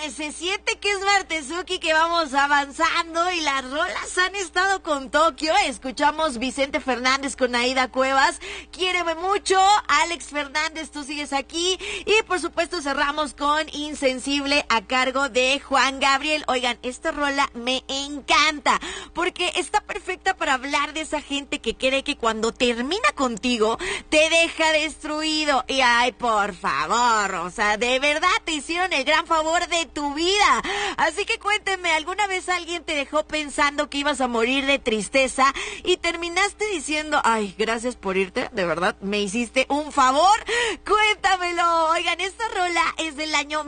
se siente que es martesuki, que vamos avanzando y las rolas han estado con Tokio. Escuchamos Vicente Fernández con Aida Cuevas, Quiéreme Mucho, Alex Fernández, Tú Sigues Aquí, y por supuesto cerramos con Insensible a cargo de Juan Gabriel. Oigan, esta rola me encanta porque está perfecta para hablar de esa gente que cree que cuando termina contigo te deja destruido. Y ay, por favor, o sea, de verdad te hicieron el gran favor de tu vida. Así que cuéntenme, ¿alguna vez alguien te dejó pensando que ibas a morir de tristeza y terminaste diciendo, ay, gracias por irte, de verdad, me hiciste un favor? Cuéntamelo. Oigan, esta rola es del año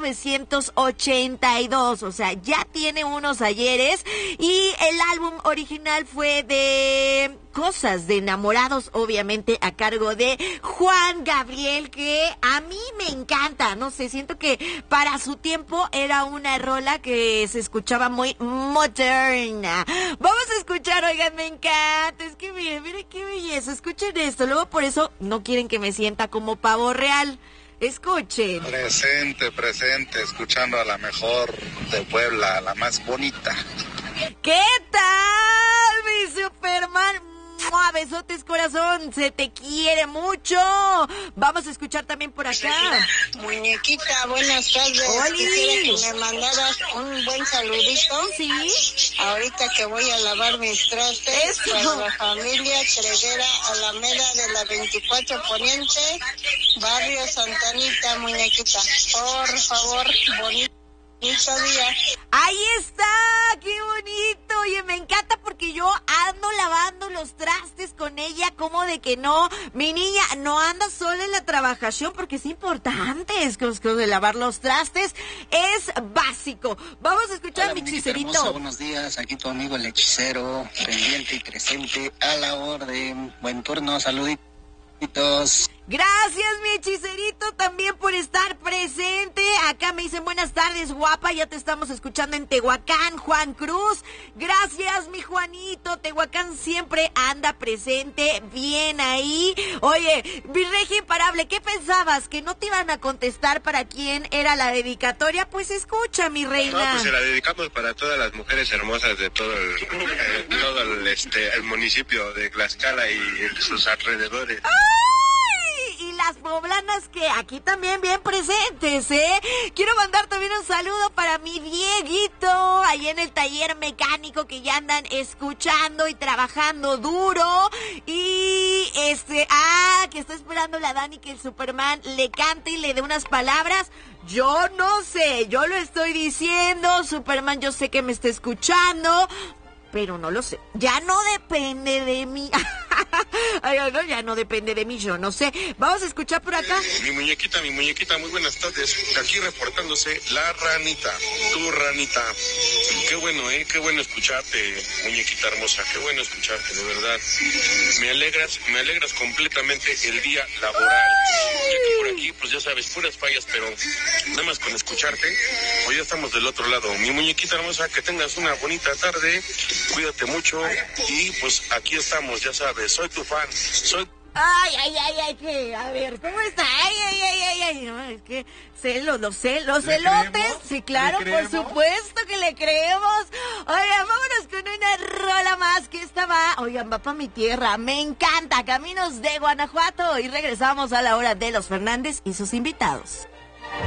1982, o sea, ya tiene unos ayeres, y el álbum original fue de Cosas de Enamorados, obviamente a cargo de Juan Gabriel, que a mí me encanta, no sé, siento que para su tiempo era una rola que se escuchaba muy moderna. Vamos a escuchar, oigan, me encanta, es que miren qué belleza, escuchen esto, luego por eso no quieren que me sienta como pavo real. Escuchen. Presente, escuchando a la mejor de Puebla, la más bonita. ¿Qué tal, mi Superman? ¡Mua! Besotes, corazón, se te quiere mucho. Vamos a escuchar también por acá. Muñequita, buenas tardes. ¡Oli! Quisiera que me mandaras un buen saludito. Sí. Ahorita que voy a lavar mis trastes. Eso. Para la familia Treguera, Alameda de la 24 Poniente, Barrio Santanita, muñequita. Por favor, bonito día. Ahí está, qué bonito. Oye, me encanta porque yo ando lavando los trastes con ella, como de que no, mi niña no anda sola en la trabajación, porque es importante, es que de lavar los trastes es básico. Vamos a escuchar. Hola, mi hechicerito. Hermosa, buenos días, aquí tu amigo el hechicero, pendiente y presente a la orden. Buen turno, saluditos. Gracias, mi hechicerito, también por estar presente. Acá me dicen buenas tardes, guapa, ya te estamos escuchando en Tehuacán, Juan Cruz. Gracias, mi Juanito, Tehuacán siempre anda presente, bien ahí. Oye, Virregia Imparable, ¿qué pensabas? ¿Que no te iban a contestar para quién era la dedicatoria? Pues escucha, mi reina. No, pues se la dedicamos para todas las mujeres hermosas de todo el municipio de Tlaxcala y sus alrededores. Y las poblanas que aquí también bien presentes, ¿eh? Quiero mandar también un saludo para mi Dieguito, ahí en el taller mecánico, que ya andan escuchando y trabajando duro. Y que está esperando la Dani que el Superman le cante y le dé unas palabras. Yo no sé, yo lo estoy diciendo, Superman, yo sé que me está escuchando, pero no lo sé. Ya no depende de mí. Ay, no, ya no depende de mí, yo no sé. Vamos a escuchar por acá. Mi muñequita, muy buenas tardes. Aquí reportándose la ranita, tu ranita. Qué bueno, qué bueno escucharte, muñequita hermosa. Qué bueno escucharte, de verdad. Me alegras completamente el día laboral. Y aquí por aquí, pues ya sabes, puras fallas, pero nada más con escucharte, pues ya estamos del otro lado. Mi muñequita hermosa, que tengas una bonita tarde. Cuídate mucho y pues aquí estamos, ya sabes, soy tu fan, Ay, que, a ver, ¿cómo está? Ay, no, es que los elotes, sí, claro, por supuesto que le creemos. Oigan, vámonos con una rola más, que esta va para mi tierra, me encanta, Caminos de Guanajuato, y regresamos a la hora de los Fernández y sus invitados.